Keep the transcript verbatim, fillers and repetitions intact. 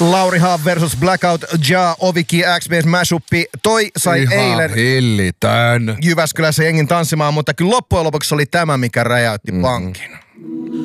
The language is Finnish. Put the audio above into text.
Lauri Haab versus Blackout Ja Oviki X B S Mashuppi. Toi sai Ihan eilen hillitön. Jyväskylässä jengin tanssimaan, mutta kyllä loppujen lopuksi oli tämä, mikä räjäytti mm-hmm. pankin.